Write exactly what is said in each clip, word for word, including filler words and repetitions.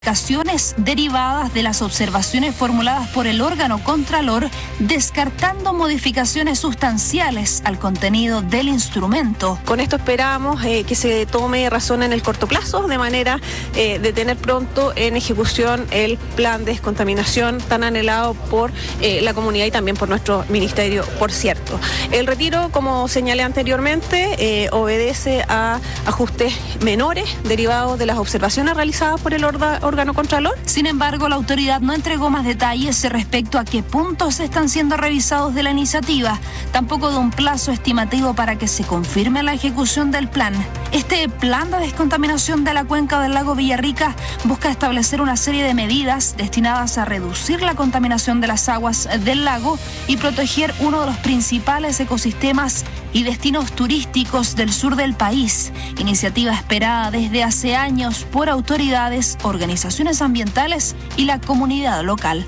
Modificaciones derivadas de las observaciones formuladas por el órgano Contralor, descartando modificaciones sustanciales al contenido del instrumento. Con esto esperamos eh, que se tome razón en el corto plazo, de manera eh, de tener pronto en ejecución el plan de descontaminación tan anhelado por eh, la comunidad y también por nuestro ministerio, por cierto. El retiro, como señalé anteriormente, eh, obedece a ajustes menores derivados de las observaciones realizadas por el órgano órgano Contralor. Sin embargo, la autoridad no entregó más detalles respecto a qué puntos están siendo revisados de la iniciativa, tampoco de un plazo estimativo para que se confirme la ejecución del plan. Este plan de descontaminación de la cuenca del lago Villarrica busca establecer una serie de medidas destinadas a reducir la contaminación de las aguas del lago y proteger uno de los principales ecosistemas y destinos turísticos del sur del país, iniciativa esperada desde hace años por autoridades, organizaciones ambientales y la comunidad local.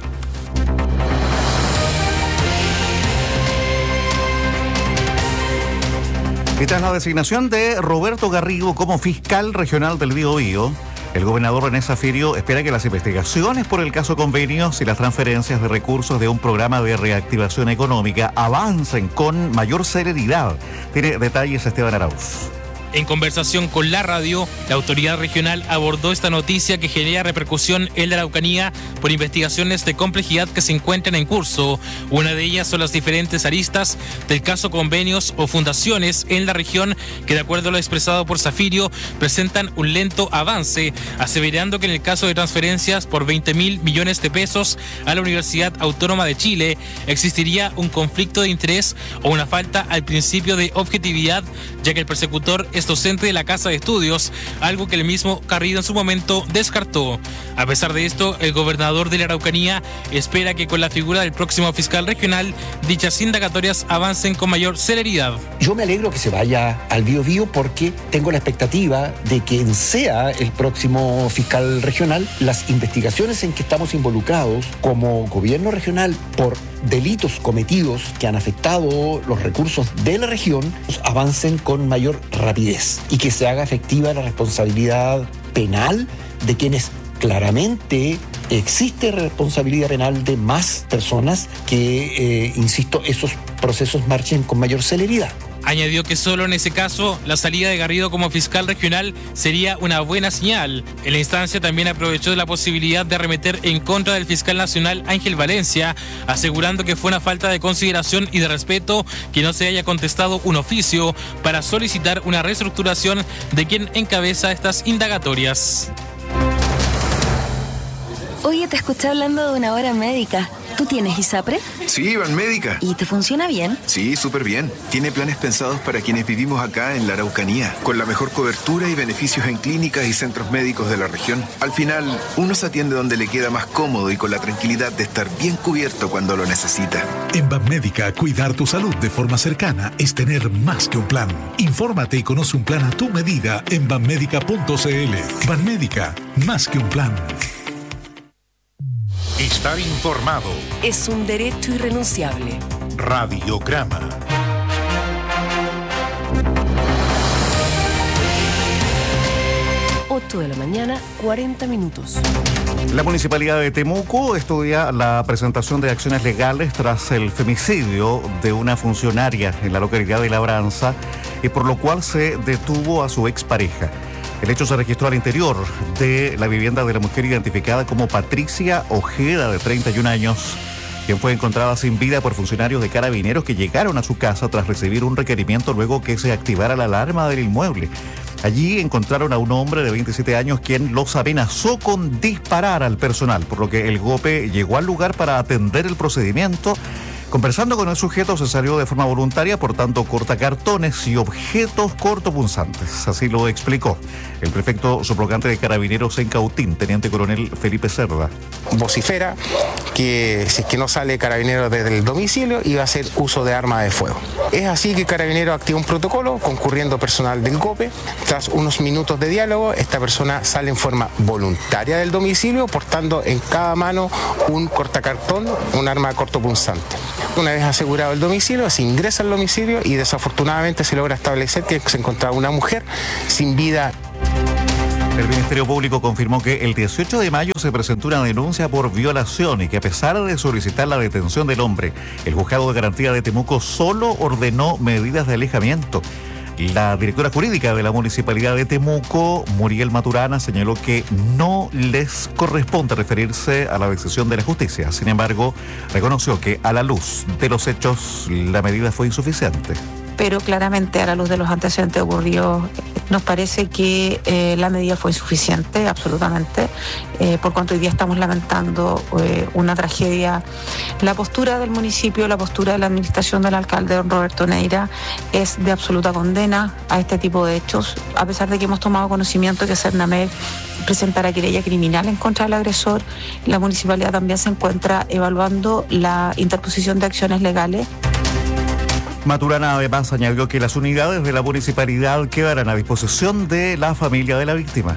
Y tras la designación de Roberto Garrigo como fiscal regional del Biobío, el gobernador René Zaffirio espera que las investigaciones por el caso Convenios y las transferencias de recursos de un programa de reactivación económica avancen con mayor celeridad. Tiene detalles Esteban Arauz. En conversación con la radio, la autoridad regional abordó esta noticia que genera repercusión en la Araucanía por investigaciones de complejidad que se encuentran en curso. Una de ellas son las diferentes aristas del caso Convenios o fundaciones en la región que, de acuerdo a lo expresado por Zaffirio, presentan un lento avance, aseverando que en el caso de transferencias por veinte mil millones de pesos a la Universidad Autónoma de Chile existiría un conflicto de interés o una falta al principio de objetividad, ya que el persecutor es docente de la Casa de Estudios, algo que el mismo Garrido en su momento descartó. A pesar de esto, el gobernador de la Araucanía espera que con la figura del próximo fiscal regional, dichas indagatorias avancen con mayor celeridad. Yo me alegro que se vaya al Biobío porque tengo la expectativa de que sea el próximo fiscal regional. Las investigaciones en que estamos involucrados como gobierno regional por delitos cometidos que han afectado los recursos de la región avancen con mayor rapidez y que se haga efectiva la responsabilidad penal de quienes claramente existe responsabilidad penal de más personas que, eh, insisto, esos procesos marchen con mayor celeridad. Añadió que solo en ese caso la salida de Garrido como fiscal regional sería una buena señal. En la instancia también aprovechó de la posibilidad de arremeter en contra del fiscal nacional Ángel Valencia, asegurando que fue una falta de consideración y de respeto que no se haya contestado un oficio para solicitar una reestructuración de quien encabeza estas indagatorias. Oye, te escuché hablando de una hora médica. ¿Tú tienes ISAPRE? Sí, Banmédica. ¿Y te funciona bien? Sí, súper bien. Tiene planes pensados para quienes vivimos acá en la Araucanía, con la mejor cobertura y beneficios en clínicas y centros médicos de la región. Al final, uno se atiende donde le queda más cómodo y con la tranquilidad de estar bien cubierto cuando lo necesita. En Banmédica, cuidar tu salud de forma cercana es tener más que un plan. Infórmate y conoce un plan a tu medida en banmédica punto c l. Banmédica, más que un plan. Estar informado es un derecho irrenunciable. Radiograma. ocho de la mañana, cuarenta minutos. La Municipalidad de Temuco estudia la presentación de acciones legales tras el femicidio de una funcionaria en la localidad de Labranza, y por lo cual se detuvo a su expareja. El hecho se registró al interior de la vivienda de la mujer identificada como Patricia Ojeda, de treinta y un años, quien fue encontrada sin vida por funcionarios de Carabineros que llegaron a su casa tras recibir un requerimiento luego que se activara la alarma del inmueble. Allí encontraron a un hombre de veintisiete años quien los amenazó con disparar al personal, por lo que el GOPE llegó al lugar para atender el procedimiento. Conversando con el sujeto, se salió de forma voluntaria, portando cortacartones y objetos cortopunzantes. Así lo explicó el prefecto subrogante de Carabineros en Cautín, teniente coronel Felipe Cerda. Vocifera que si es que no sale Carabineros desde el domicilio iba a hacer uso de arma de fuego. Es así que Carabineros activa un protocolo concurriendo personal del GOPE. Tras unos minutos de diálogo, esta persona sale en forma voluntaria del domicilio, portando en cada mano un cortacartón, un arma cortopunzante. Una vez asegurado el domicilio, se ingresa al domicilio y desafortunadamente se logra establecer que se encontraba una mujer sin vida. El Ministerio Público confirmó que el dieciocho de mayo se presentó una denuncia por violación y que a pesar de solicitar la detención del hombre, el Juzgado de Garantía de Temuco solo ordenó medidas de alejamiento. La directora jurídica de la Municipalidad de Temuco, Muriel Maturana, señaló que no les corresponde referirse a la decisión de la justicia. Sin embargo, reconoció que a la luz de los hechos la medida fue insuficiente. Pero claramente a la luz de los antecedentes ocurridos, nos parece que eh, la medida fue insuficiente, absolutamente, eh, por cuanto hoy día estamos lamentando eh, una tragedia. La postura del municipio, la postura de la administración del alcalde don Roberto Neira es de absoluta condena a este tipo de hechos, a pesar de que hemos tomado conocimiento de que Cernamec presentará querella criminal en contra del agresor. La municipalidad también se encuentra evaluando la interposición de acciones legales. Maturana además añadió que las unidades de la municipalidad quedarán a disposición de la familia de la víctima.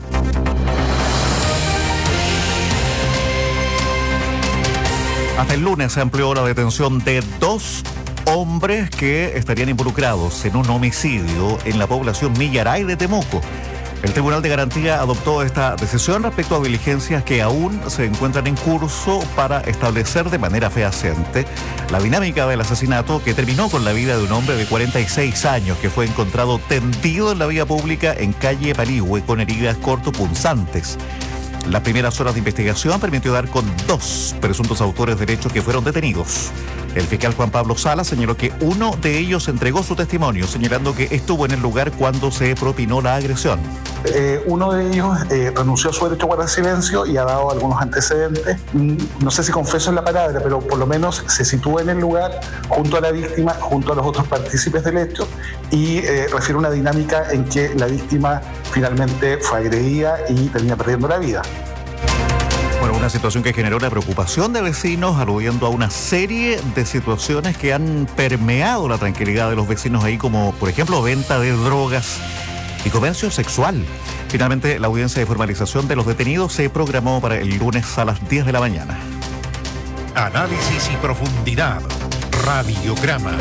Hasta el lunes se amplió la detención de dos hombres que estarían involucrados en un homicidio en la población Millaray de Temuco. El Tribunal de Garantía adoptó esta decisión respecto a diligencias que aún se encuentran en curso para establecer de manera fehaciente la dinámica del asesinato que terminó con la vida de un hombre de cuarenta y seis años que fue encontrado tendido en la vía pública en calle Parihue con heridas cortopunzantes. Las primeras horas de investigación permitió dar con dos presuntos autores del hecho que fueron detenidos. El fiscal Juan Pablo Sala señaló que uno de ellos entregó su testimonio, señalando que estuvo en el lugar cuando se propinó la agresión. Eh, uno de ellos eh, renunció a su derecho a guardar silencio y ha dado algunos antecedentes. No sé si confeso en la palabra, pero por lo menos se sitúa en el lugar junto a la víctima, junto a los otros partícipes del hecho y eh, refiere una dinámica en que la víctima finalmente fue agredida y termina perdiendo la vida. Bueno, una situación que generó la preocupación de vecinos, aludiendo a una serie de situaciones que han permeado la tranquilidad de los vecinos ahí, como por ejemplo venta de drogas y comercio sexual. Finalmente, la audiencia de formalización de los detenidos se programó para el lunes a las diez de la mañana. Análisis y profundidad. Radiograma.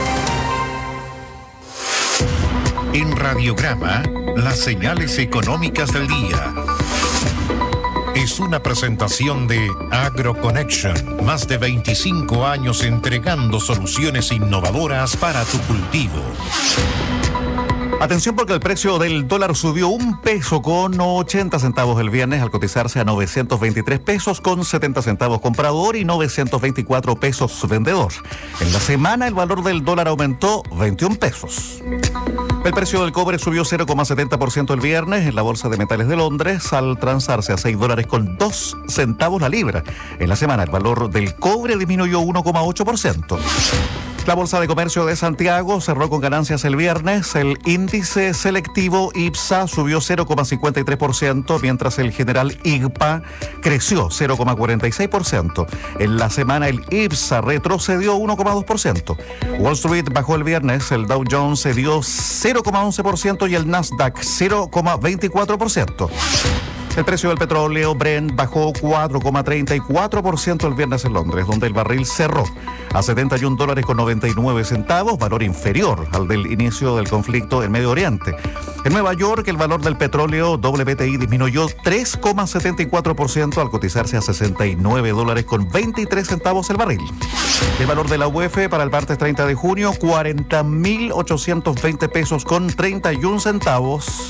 En Radiograma, las señales económicas del día. Es una presentación de AgroConnection, más de veinticinco años entregando soluciones innovadoras para tu cultivo. Atención porque el precio del dólar subió un peso con ochenta centavos el viernes al cotizarse a novecientos veintitrés pesos con setenta centavos comprador y novecientos veinticuatro pesos vendedor. En la semana el valor del dólar aumentó veintiún pesos. El precio del cobre subió cero coma setenta por ciento el viernes en la Bolsa de Metales de Londres al transarse a seis dólares con dos centavos la libra. En la semana el valor del cobre disminuyó uno coma ocho por ciento. La Bolsa de Comercio de Santiago cerró con ganancias el viernes. El índice selectivo IPSA subió cero coma cincuenta y tres por ciento, mientras el general I G P A creció cero coma cuarenta y seis por ciento. En la semana el IPSA retrocedió uno coma dos por ciento. Wall Street bajó el viernes, el Dow Jones cedió cero coma once por ciento y el Nasdaq cero coma veinticuatro por ciento. El precio del petróleo Brent bajó cuatro coma treinta y cuatro por ciento el viernes en Londres, donde el barril cerró a setenta y un dólares con noventa y nueve centavos, valor inferior al del inicio del conflicto en Medio Oriente. En Nueva York, el valor del petróleo W T I disminuyó tres coma setenta y cuatro por ciento al cotizarse a sesenta y nueve dólares con veintitrés centavos el barril. El valor de la U E F para el martes treinta de junio, cuarenta mil ochocientos veinte pesos con treinta y un centavos.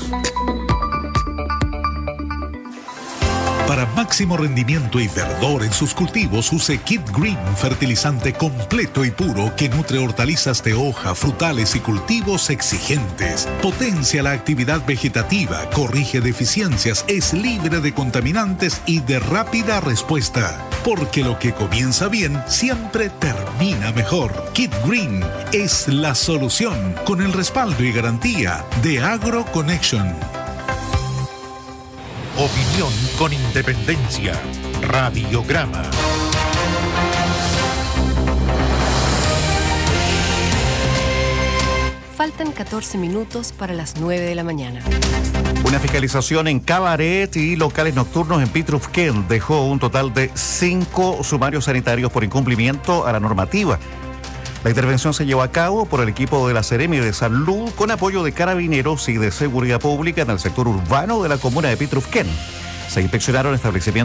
Para máximo rendimiento y verdor en sus cultivos, use Kit Green, fertilizante completo y puro que nutre hortalizas de hoja, frutales y cultivos exigentes. Potencia la actividad vegetativa, corrige deficiencias, es libre de contaminantes y de rápida respuesta. Porque lo que comienza bien siempre termina mejor. Kit Green es la solución con el respaldo y garantía de AgroConnection. Opinión con independencia. Radiograma. Faltan catorce minutos para las nueve de la mañana. Una fiscalización en cabaret y locales nocturnos en Pitrufquén dejó un total de cinco sumarios sanitarios por incumplimiento a la normativa. La intervención se llevó a cabo por el equipo de la Seremi de Salud con apoyo de Carabineros y de Seguridad Pública en el sector urbano de la comuna de Pitrufquén. Se inspeccionaron establecimientos